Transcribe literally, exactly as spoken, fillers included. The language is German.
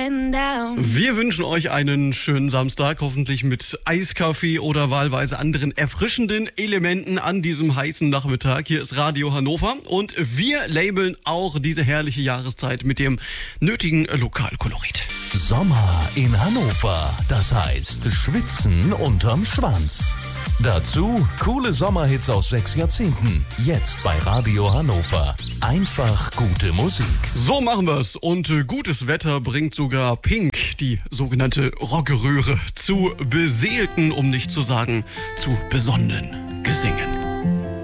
going down. Wir wünschen euch einen schönen Samstag, hoffentlich mit Eiskaffee oder wahlweise anderen erfrischenden Elementen an diesem heißen Nachmittag. Hier ist Radio Hannover und wir labeln auch diese herrliche Jahreszeit mit dem nötigen Lokalkolorit. Sommer in Hannover, das heißt Schwitzen unterm Schwanz. Dazu coole Sommerhits aus sechs Jahrzehnten. Jetzt bei Radio Hannover. Einfach gute Musik. So machen wir's. Und äh, gutes Wetter bringt sogar Pink, die sogenannte Rockeröhre, zu beseelten, um nicht zu sagen zu besonnenen Gesingen.